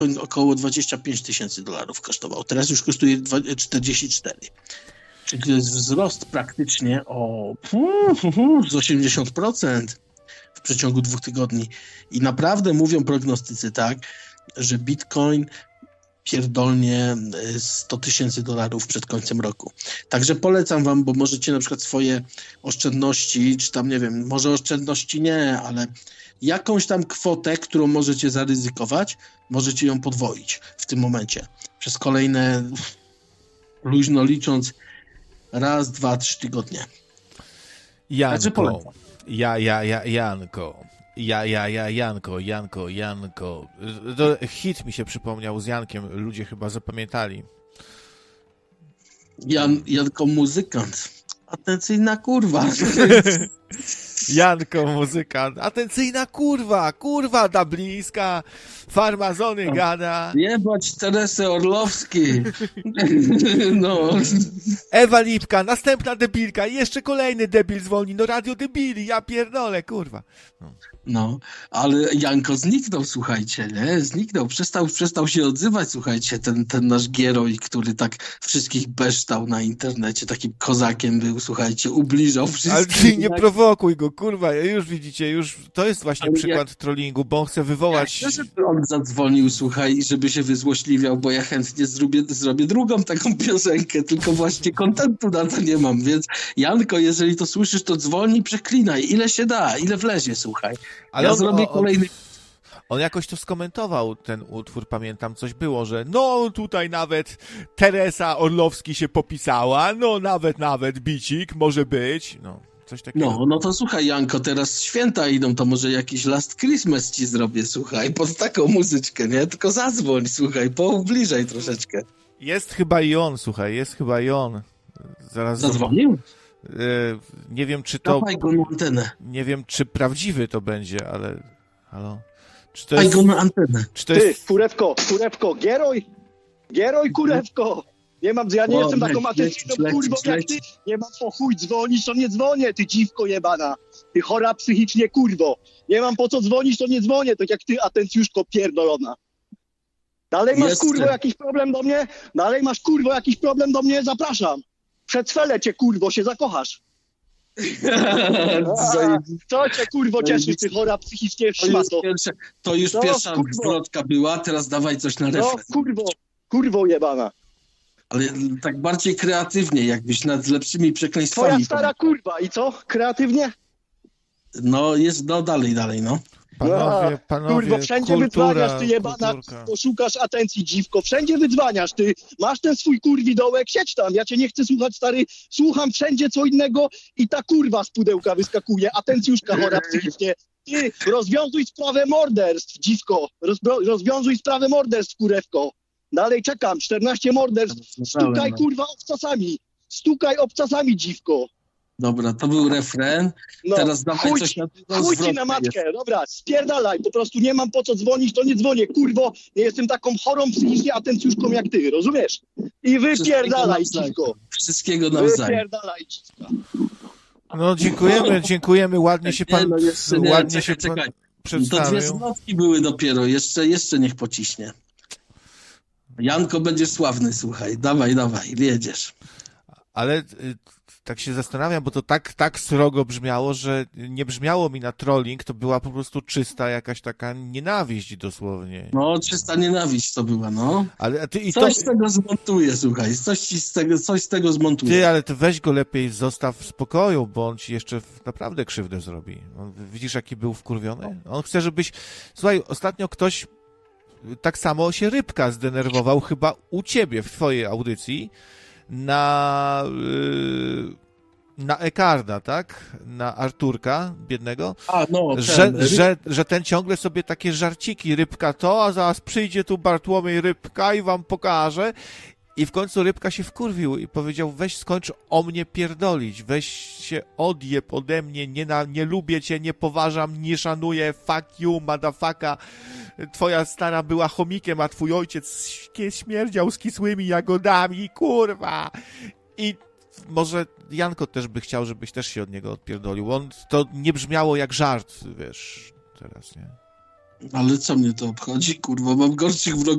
około $25,000 kosztował. Teraz już kosztuje 44. Czyli to jest wzrost praktycznie z 80% w przeciągu 2 tygodni. I naprawdę mówią prognostycy tak, że Bitcoin pierdolnie $100,000 przed końcem roku. Także polecam wam, bo możecie na przykład swoje oszczędności, czy tam nie wiem, może oszczędności nie, ale jakąś tam kwotę, którą możecie zaryzykować, możecie ją podwoić w tym momencie. Przez kolejne, luźno licząc, 1, 2, 3 tygodnie. Janko. Janko. To hit mi się przypomniał z Jankiem. Ludzie chyba zapamiętali. Janko muzykant. Atencyjna kurwa. Janko muzykant. Atencyjna kurwa dublińska. Farmazony gada. Jebać Teresę Orlowski. No. Ewa Lipka, następna debilka. Jeszcze kolejny debil zwolni. No radio debili, ja pierdolę, kurwa. No, ale Janko zniknął, słuchajcie, nie? Zniknął, przestał się odzywać, słuchajcie, ten nasz Gieroj, który tak wszystkich beształ na internecie, takim kozakiem był, słuchajcie, ubliżał wszystkich. Ale ty nie prowokuj go, kurwa, już widzicie, to jest właśnie przykład trollingu, bo on chce wywołać... Ja, żeby on zadzwonił, słuchaj, żeby się wyzłośliwiał, bo ja chętnie zrobię drugą taką piosenkę, tylko właśnie kontentu na to nie mam, więc Janko, jeżeli to słyszysz, to dzwoni, przeklinaj, ile się da, ile wlezie, słuchaj. Ale ja zrobię kolejny... On jakoś to skomentował, ten utwór, pamiętam, coś było, że no tutaj nawet Teresa Orlowski się popisała, no nawet bicik może być, no coś takiego. No to słuchaj, Janko, teraz święta idą, to może jakiś Last Christmas ci zrobię, słuchaj, pod taką muzyczkę, nie? Tylko zadzwoń, słuchaj, bliżej troszeczkę. Jest chyba i on, słuchaj, Zaraz zadzwonił? Nie wiem, czy to... Dawaj go na antenę. Nie wiem, czy prawdziwy to będzie, ale... Halo? Czy to Daj jest... go na antenę. Czy to jest... Ty, kurewko, Gieroj, kurewko. Ja nie jestem taką atencyjną kurwą jak ty. Nie mam po chuj dzwonić, to nie dzwonię, ty dziwko jebana. Ty chora psychicznie kurwo. Nie mam po co dzwonić, to nie dzwonię, tak jak ty, atencjuszko pierdolona. Dalej masz kurwo jakiś problem do mnie? Zapraszam. Przed felę cię kurwo się zakochasz. Co cię kurwo cieszysz, ty chora psychicznie szmato? To już pierwsza zwrotka była, teraz dawaj coś na refren. No kurwo jebana. Ale tak bardziej kreatywnie, jakbyś nad lepszymi przekleństwami. Twoja stara kurwa i co? Kreatywnie? No dalej, no. Panowie, kurwa, wszędzie wydzwaniasz, ty jebana, poszukasz atencji, dziwko, wszędzie wydzwaniasz, ty masz ten swój kurwi dołek, siedź tam, ja cię nie chcę słuchać, stary, słucham wszędzie co innego i ta kurwa z pudełka wyskakuje, atencjuszka chora psychicznie, ty rozwiązuj sprawę morderstw, dziwko, rozwiązuj sprawę morderstw, kurewko, dalej czekam, 14 morderstw, stukaj kurwa stukaj obcasami, dziwko. Dobra, to był refren. No, teraz dawaj coś na chuj ci na matkę, dobra, spierdalaj, po prostu nie mam po co dzwonić, to nie dzwonię, kurwo, nie jestem taką chorą psychicznie atencjuszką jak ty, rozumiesz? I wypierdalaj, dziwko. Wszystkiego nawzajem. Wypierdalaj, dziwko. No dziękujemy, ładnie się pan czekaj. przedstawił. To 2 zwrotki były dopiero, jeszcze niech pociśnie. Janko, będziesz sławny, słuchaj, dawaj, jedziesz. Ale tak się zastanawiam, bo to tak srogo brzmiało, że nie brzmiało mi na trolling, to była po prostu czysta jakaś taka nienawiść dosłownie. No, czysta nienawiść to była, no. Ale coś z tego zmontuję, słuchaj, coś z tego zmontuję. Ty, ale to weź go lepiej zostaw w spokoju, bo on ci jeszcze naprawdę krzywdę zrobi. Widzisz, jaki był wkurwiony? On chce, żebyś... Słuchaj, ostatnio ktoś tak samo się Rybka zdenerwował chyba u ciebie w twojej audycji, na Ekarda, tak? Na Arturka biednego. Że ten ciągle sobie takie żarciki, Rybka to, a zaraz przyjdzie tu Bartłomiej Rybka i wam pokaże. I w końcu Rybka się wkurwił i powiedział, weź skończ o mnie pierdolić, weź się odjeb ode mnie, nie lubię cię, nie poważam, nie szanuję, fuck you, motherfucker. Twoja stara była chomikiem, a twój ojciec śmierdział z kisłymi jagodami, kurwa. I może Janko też by chciał, żebyś też się od niego odpierdolił. To nie brzmiało jak żart, wiesz, teraz, nie? Ale co mnie to obchodzi, kurwa, mam gorszych wrogów